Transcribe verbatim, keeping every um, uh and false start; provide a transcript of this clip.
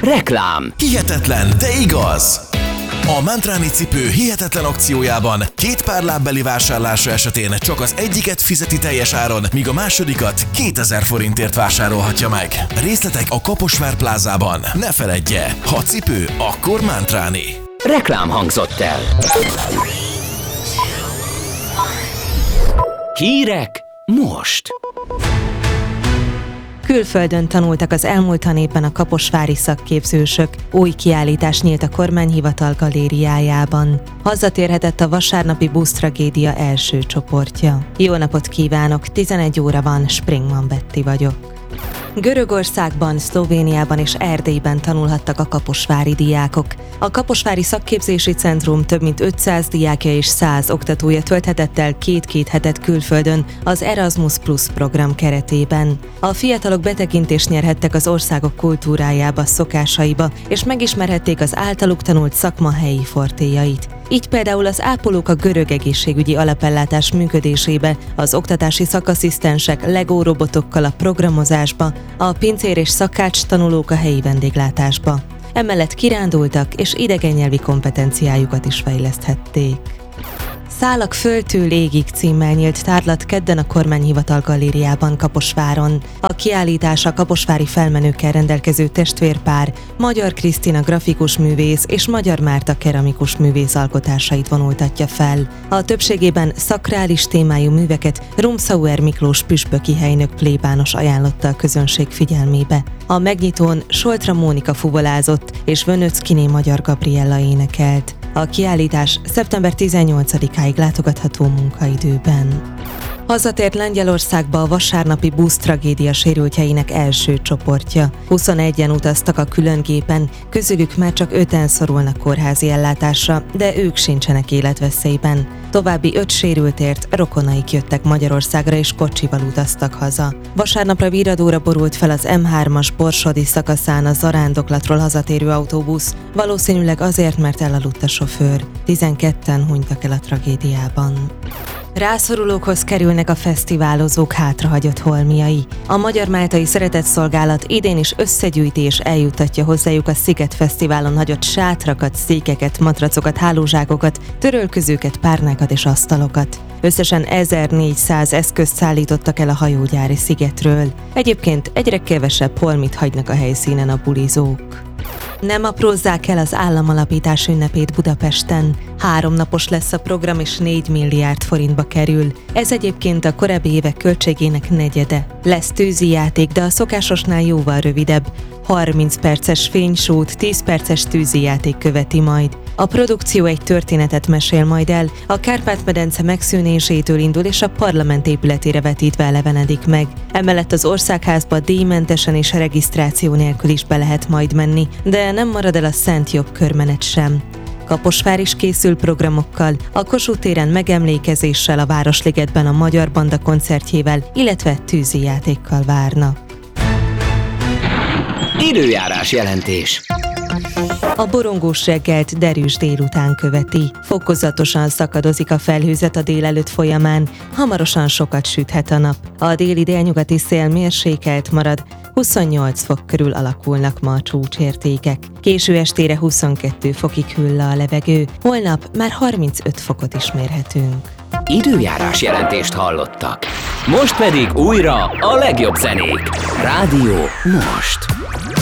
Reklám. Hihetetlen, de igaz! A Mantráni cipő hihetetlen akciójában két pár lábbeli vásárlása esetén csak az egyiket fizeti teljes áron, míg a másodikat kétezer forintért vásárolhatja meg. Részletek a Kaposvár plázában. Ne feledje, ha cipő, akkor Mantráni. Reklám hangzott el. Hírek most. Külföldön tanultak az elmúlt tanévben a kaposvári szakképzősök. Új kiállítás nyílt a kormányhivatal galériájában. Hazatérhetett a vasárnapi busztragédia első csoportja. Jó napot kívánok, tizenegy óra van, Springman Betty vagyok. Görögországban, Szlovéniában és Erdélyben tanulhattak a kaposvári diákok. A Kaposvári Szakképzési Centrum több mint ötszáz diákja és száz oktatója tölthetett el két-két hetet külföldön az Erasmus Plus program keretében. A fiatalok betekintést nyerhettek az országok kultúrájába, szokásaiba, és megismerhették az általuk tanult szakma helyi fortéjait. Így például az ápolók a görög egészségügyi alapellátás működésébe, az oktatási szakasszisztensek Lego robotokkal a programozásba, a pincér és szakács tanulók a helyi vendéglátásba. Emellett kirándultak és idegennyelvi kompetenciájukat is fejleszthették. Szálak földtől égig címmel nyílt tárlat kedden a kormányhivatal galériában Kaposváron. A kiállítás a kaposvári felmenőkkel rendelkező testvérpár, Magyar Krisztina grafikus művész és Magyar Márta keramikus művész alkotásait vonultatja fel. A többségében szakrális témájú műveket Rumszauer Miklós püspöki helynök plébános ajánlotta a közönség figyelmébe. A megnyitón Soltra Mónika fuvolázott és Vönöckiné Magyar Gabriella énekelt. A kiállítás szeptember tizennyolcadikáig látogatható munkaidőben. Hazatért Lengyelországba a vasárnapi busz tragédia sérültjeinek első csoportja. huszonegyen utaztak a különgépen, közülük már csak öten szorulnak kórházi ellátásra, de ők sincsenek életveszélyben. További öt sérültért rokonaik jöttek Magyarországra és kocsival utaztak haza. Vasárnapra viradóra borult fel az em hármas Borsodi szakaszán a zarándoklatról hazatérő autóbusz, valószínűleg azért, mert elaludt a sofőr. tizenketten hunytak el a tragédiában. Rászorulókhoz kerülnek a fesztiválozók hátrahagyott holmiai. A Magyar Máltai Szeretetszolgálat idén is összegyűjti és eljuttatja hozzájuk a Sziget Fesztiválon hagyott sátrakat, székeket, matracokat, hálózsákokat, törölközőket, párnákat és asztalokat. Összesen ezernégyszáz eszközt szállítottak el a hajógyári szigetről. Egyébként egyre kevesebb holmit hagynak a helyszínen a bulizók. Nem aprózzák el az államalapítás ünnepét Budapesten. Három napos lesz a program és négy milliárd forintba kerül. Ez egyébként a korábbi évek költségének negyede. Lesz tűzijáték, de a szokásosnál jóval rövidebb. harminc perces fénysót, tíz perces tűzijáték követi majd. A produkció egy történetet mesél majd el, a Kárpát-medence megszűnésétől indul és a parlament épületére vetítve elevenedik meg. Emellett az Országházba díjmentesen és regisztráció nélkül is be lehet majd menni, de nem marad el a Szent Jobb körmenet sem. Kaposvár is készül programokkal, a Kossuth téren megemlékezéssel, a Városligetben a Magyar Banda koncertjével, illetve tűzijátékkal várnak. Időjárás jelentés. A borongós reggelt derűs délután követi. Fokozatosan szakadozik a felhőzet a délelőtt folyamán, hamarosan sokat süthet a nap. A déli délnyugati szél mérsékelt marad, huszonnyolc fok körül alakulnak ma a csúcsértékek. Késő estére huszonkettő fokig hűl le a levegő, holnap már harmincöt fokot is mérhetünk. Időjárás jelentést hallottak. Most pedig újra a legjobb zenék. Rádió most.